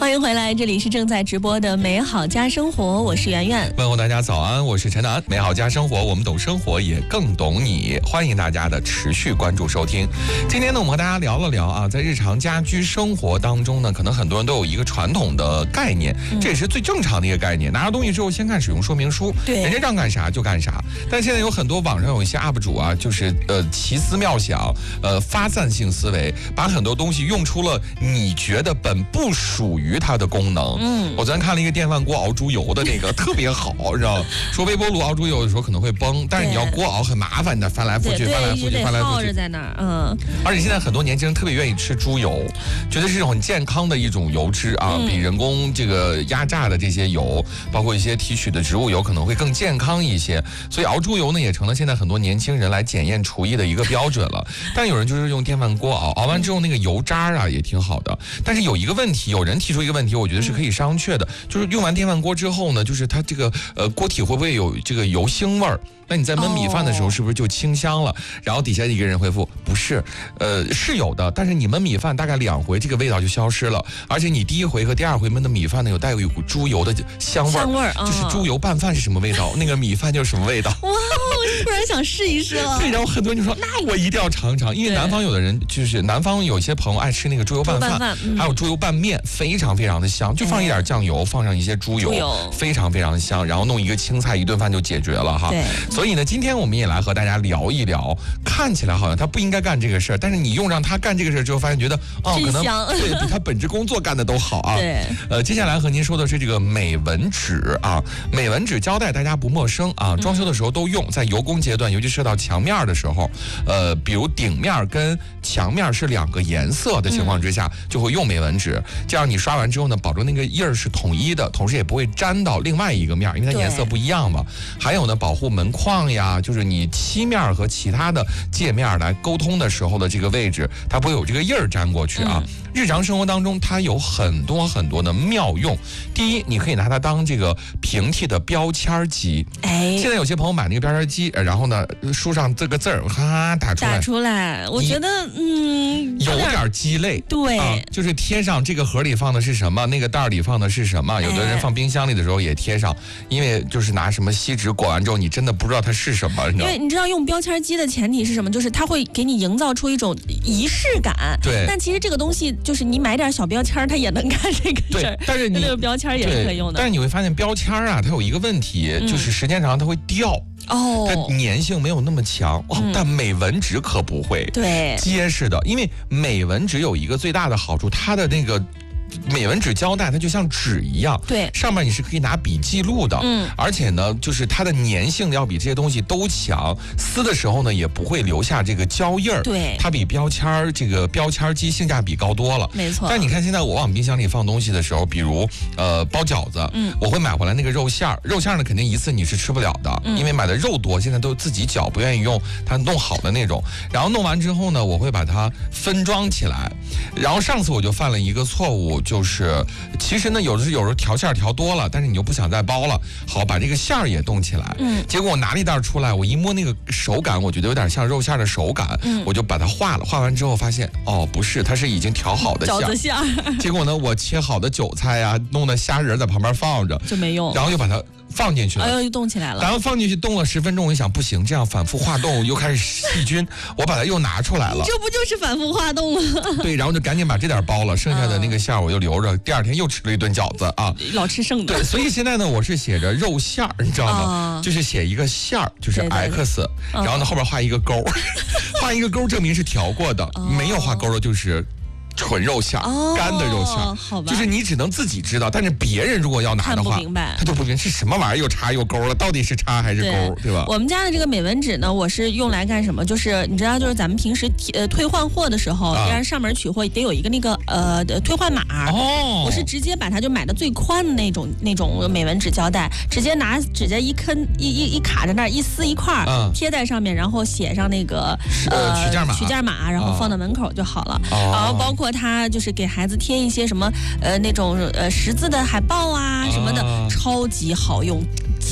欢迎回来，这里是正在直播的美好家生活，我是圆圆。 问候大家早安，我是陈楠。美好家生活，我们懂生活，也更懂你。欢迎大家的持续关注收听。今天呢，我们和大家聊了聊啊，在日常家居生活当中呢，可能很多人都有一个传统的概念，这也是最正常的一个概念。拿到东西之后，先看使用说明书， 对， 人家让干啥就干啥。但现在有很多网上有一些 UP 主啊，就是奇思妙想，发散性思维，把很多东西用出了你觉得本不属于它的功能。我昨天看了一个电饭锅熬猪油的那个特别好，知道吗？说微波炉熬猪油的时候可能会崩，但是你要锅熬很麻烦的，翻来覆去，翻来覆去，翻来覆去， 在那儿， 而且现在很多年轻人特别愿意吃猪油，觉得是很健康的一种油脂啊，比人工这个压榨的这些油，包括一些提取的植物油可能会更健康一些。所以熬猪油呢，也成了现在很多年轻人来检验厨艺的一个标准了。但有人就是用电饭锅熬，熬完之后那个油渣啊也挺好的。但是有一个问题，有人提出一个问题，我觉得是可以商榷的，就是用完电饭锅之后呢，就是它这个锅体会不会有这个油腥味儿？那你在焖米饭的时候是不是就清香了？然后底下一个人回复不是，是有的，但是你焖米饭大概2回，这个味道就消失了。而且你第1回和第2回焖的米饭呢，有带有一股猪油的香味儿，就是猪油拌饭是什么味道，那个米饭就是什么味道。 哇，我突然想试一试了。 对，然后很多人就说，那我一定要尝尝，因为南方有的人就是南方有些朋友爱吃那个猪油拌饭，还有猪油拌面，非常非常的香，就放一点酱油，放上一些猪油，非常非常的香，然后弄一个青菜，一顿饭就解决了哈。 对。 所以呢，今天我们也来和大家聊一聊，看起来好像他不应该干这个事儿，但是你用让他干这个事儿之后，发现觉得可能对比他本职工作干的都好啊。 对。 接下来和您说的是这个美纹纸啊，美纹纸胶带大家不陌生啊，装修的时候都用，在油工阶段，尤其射到墙面的时候，比如顶面跟墙面是2个颜色的情况之下，就会用美纹纸，这样你刷完之后呢，保证那个印儿是统一的，同时也不会粘到另外一个面，因为它颜色不一样嘛。还有呢，保护门框呀，就是你漆面和其他的界面来沟通的时候的这个位置，它不会有这个印儿粘过去啊。日常生活当中，它有很多很多的妙用。第一，你可以拿它当这个平替的标签机。现在有些朋友买那个标签机，然后呢，书上这个字儿哈打出来， 我觉得有点鸡肋。 对， 就是贴上这个盒里放的是什么，那个袋里放的是什么。有的人放冰箱里的时候也贴上，因为就是拿什么锡纸裹完之后，你真的不知道它是什么。 因为你知道用标签机的前提是什么？就是它会给你营造出一种仪式感。 对。 但其实这个东西就是你买点小标签，它也能干这个事儿。 但是那个标签也是可以用的。 但是你会发现标签啊，它有一个问题，就是时间长它会掉。它粘性没有那么强，但美纹纸可不会， 对， 结实的。因为美纹纸有一个最大的好处，它的那个美纹纸胶带它就像纸一样， 对， 上面你是可以拿笔记录的，而且呢，就是它的粘性要比这些东西都强，撕的时候呢也不会留下这个胶印儿， 对， 它比标签这个标签机性价比高多了， 没错。 但你看现在我往冰箱里放东西的时候，比如包饺子，我会买回来那个肉馅儿，肉馅儿呢肯定一次你是吃不了的，因为买的肉多，现在都自己搅，不愿意用它弄好的那种。然后弄完之后呢，我会把它分装起来。然后上次我就犯了一个错误。就是其实呢，有时候调馅儿调多了，但是你又不想再包了，好把这个馅儿也冻起来。结果我拿了一袋出来，我一摸那个手感，我觉得有点像肉馅的手感，我就把它化了。化完之后发现，不是，它是已经调好的馅儿。 饺子馅儿。 结果呢，我切好的韭菜呀，弄的虾仁在旁边放着， 就没用。 然后又把它放进去了， 又冻起来了。 然后放进去冻了10分钟，我一想不行，这样反复化冻又开始细菌，我把它又拿出来了。 这不就是反复化冻吗？ 对，然后就赶紧把这点包了，剩下的那个馅儿我就留着，第2天又吃了一顿饺子啊， 老吃剩的。 对，所以现在呢，我是写着肉馅儿，你知道吗？就是写一个馅儿，就是 X，然后呢后边画一个勾，画一个勾证明是调过的，没有画勾的就是纯肉馅儿，干的肉馅儿， 好吧， 就是你只能自己知道，但是别人如果要拿的话，他就不明白是什么玩意儿，又叉又勾了，到底是叉还是勾，对吧？ 我们家的这个美纹纸呢，我是用来干什么？就是你知道，就是咱们平时退换货的时候，要上门取货得有一个那个退换码。我是直接把它就买的最宽的那种美纹纸胶带，直接拿指甲一卡在那儿，一撕一块贴在上面，然后写上那个取件码，然后放到门口就好了。然后包括它就是给孩子贴一些什么那种识字的海报啊什么的，超级好用。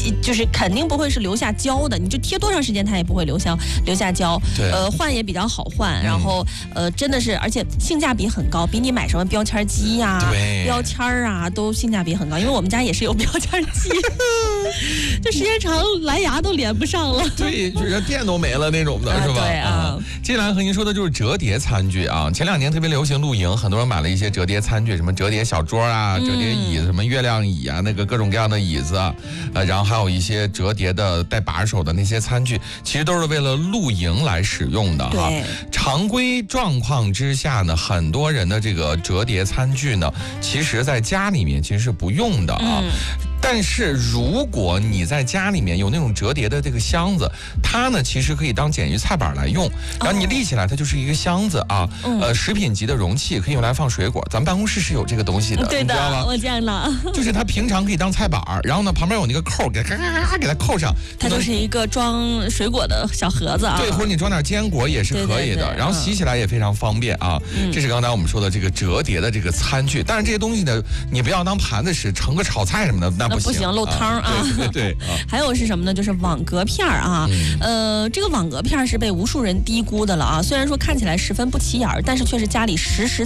就是肯定不会是留下胶的，你就贴多长时间它也不会留下胶。 对， 换也比较好换，然后真的是，而且性价比很高，比你买什么标签机呀、标签啊都性价比很高。因为我们家也是有标签机，就时间长蓝牙都连不上了。 对，就是电都没了那种的，是吧？ 对啊。 接下来和您说的就是折叠餐具啊。前2年特别流行露营，很多人买了一些折叠餐具，什么折叠小桌啊、折叠椅子，什么月亮椅啊，那个各种各样的椅子啊，然后还有一些折叠的带把手的那些餐具，其实都是为了露营来使用的哈。常规状况之下呢，很多人的这个折叠餐具呢，其实在家里面其实是不用的啊。但是如果你在家里面有那种折叠的这个箱子，它呢其实可以当简易菜板来用，然后你立起来它就是一个箱子啊，食品级的容器可以用来放水果。咱们办公室是有这个东西的， 对的， 你知道吗？ 我见了， 就是它平常可以当菜板，然后呢旁边有那个扣，给它扣上， 它就是一个装水果的小盒子啊。 对，或者你装点坚果也是可以的，然后洗起来也非常方便啊。这是刚才我们说的这个折叠的这个餐具，但是这些东西呢，你不要当盘子使，盛个炒菜什么的那不行， 漏汤啊。 对。 还有是什么呢？就是网格片啊。这个网格片是被无数人低估的了啊。虽然说看起来十分不起眼，但是却是家里实实